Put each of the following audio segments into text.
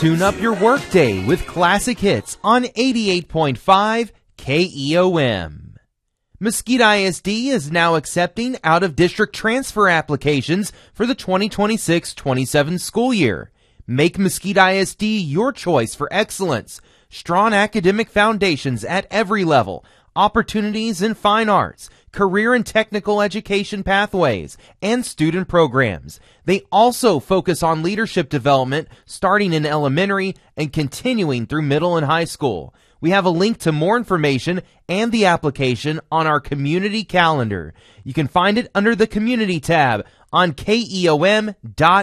Tune up your workday with classic hits on 88.5 KEOM. Mesquite ISD is now accepting out-of-district transfer applications for the 2026-27 school year. Make Mesquite ISD your choice for excellence, strong academic foundations at every level, opportunities in fine arts, career and technical education pathways, and student programs. They also focus on leadership development starting in elementary and continuing through middle and high school. We have a link to more information and the application on our community calendar. You can find it under the Community tab on KEOM.FM.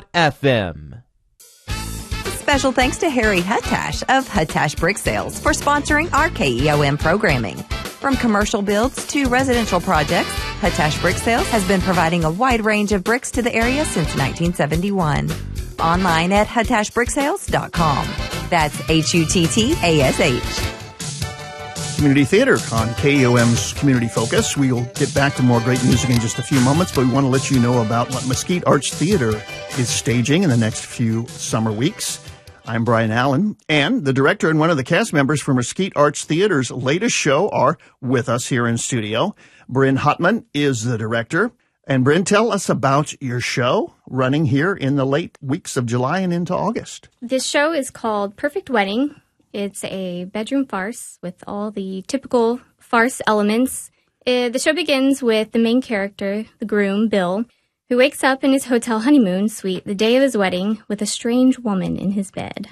Special thanks to Harry Huttash of Huttash Brick Sales for sponsoring our KEOM programming. From commercial builds to residential projects, Huttash Brick Sales has been providing a wide range of bricks to the area since 1971. Online at huttashbricksales.com. That's HUTTASH. Community Theater on KEOM's Community Focus. We'll get back to more great music in just a few moments, but we want to let you know about what Mesquite Arts Theater is staging in the next few summer weeks. I'm Brian Allen, and the director and one of the cast members for Mesquite Arts Theater's latest show are with us here in studio. Bryn Hotman is the director. And Bryn, tell us about your show running here in the late weeks of July and into August. This show is called Perfect Wedding. It's a bedroom farce with all the typical farce elements. The show begins with the main character, the groom, Bill, who wakes up in his hotel honeymoon suite the day of his wedding with a strange woman in his bed.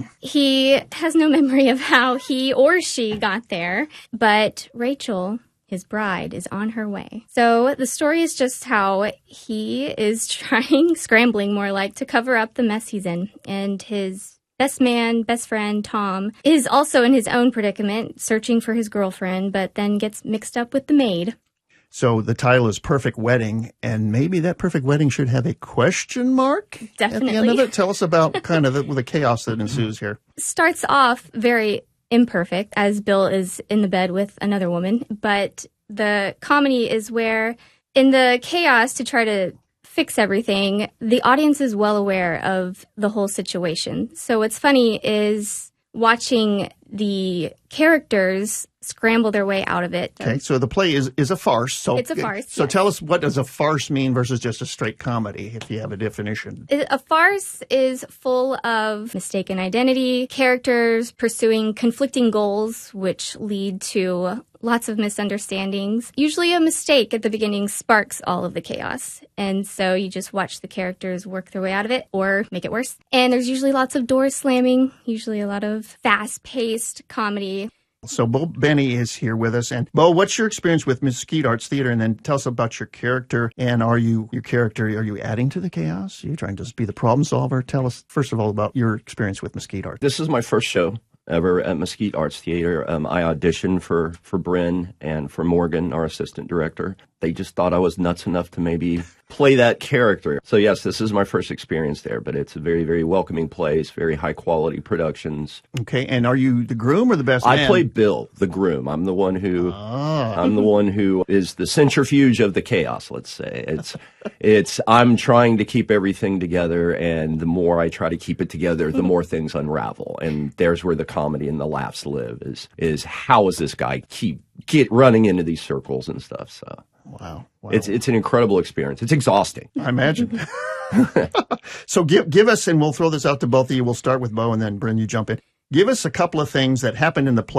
He has no memory of how he or she got there, but Rachel, his bride, is on her way. So the story is just how he is scrambling more like, to cover up the mess he's in. And his best friend, Tom, is also in his own predicament, searching for his girlfriend, but then gets mixed up with the maid. So the title is Perfect Wedding, and maybe that perfect wedding should have a question mark Definitely. at the end of it. Tell us about kind of the chaos that ensues here. Starts off very imperfect, as Bill is in the bed with another woman, but the comedy is where, in the chaos to try to fix everything, the audience is well aware of the whole situation. So what's funny is watching the characters scramble their way out of it. Okay, so the play is a farce. So it's a farce. So yes. tell us, what does a farce mean versus just a straight comedy, if you have a definition? A farce is full of mistaken identity, characters pursuing conflicting goals, which lead to lots of misunderstandings. Usually a mistake at the beginning sparks all of the chaos. And so you just watch the characters work their way out of it or make it worse. And there's usually lots of doors slamming, usually a lot of fast-paced comedy. So Bo Benny is here with us. And Bo, what's your experience with Mesquite Arts Theater? And then tell us about your character. And are you adding to the chaos? Are you trying to just be the problem solver? Tell us, first of all, about your experience with Mesquite Arts. This is my first show ever at Mesquite Arts Theater. I auditioned for Bryn and for Morgan, our assistant director. They just thought I was nuts enough to maybe play that character. So yes, this is my first experience there, but it's a very, very welcoming place, very high quality productions. Okay, and are you the groom or the best man? I play Bill, the groom. I'm the one who is the centrifuge of the chaos, let's say. I'm trying to keep everything together, and the more I try to keep it together, the more things unravel. And there's where the comedy and the laughs live, is how is this guy get running into these circles and stuff. So Wow. It's an incredible experience. It's exhausting. I imagine. So give us, and we'll throw this out to both of you. We'll start with Bo, and then Bryn, you jump in. Give us a couple of things that happened in the play